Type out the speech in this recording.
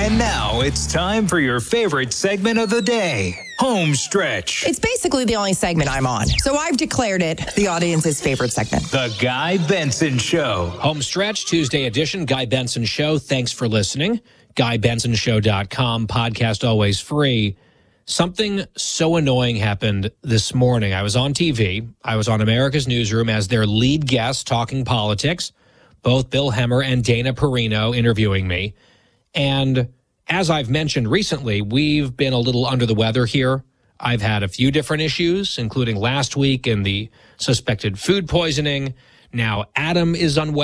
And now it's time for your favorite segment of the day, Home Stretch. It's basically the only segment I'm on, so I've declared it the audience's favorite segment. The Guy Benson Show. Home Stretch, Tuesday edition, Guy Benson Show. Thanks for listening. GuyBensonShow.com, podcast always free. Something so annoying happened this morning. I was on TV. I was on America's Newsroom as their lead guest talking politics, both Bill Hemmer and Dana Perino interviewing me. And as I've mentioned recently, we've been a little under the weather here. I've had a few different issues, including last week and the suspected food poisoning. Now Adam is unwell.